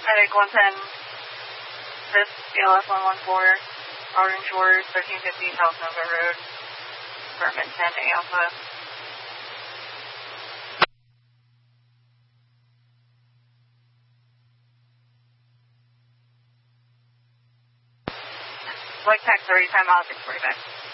Headache 110, this BLS 114, Orange Shores, 1350 South Nova Road, apartment 10 Alpha. Like tech 30, time out, 645.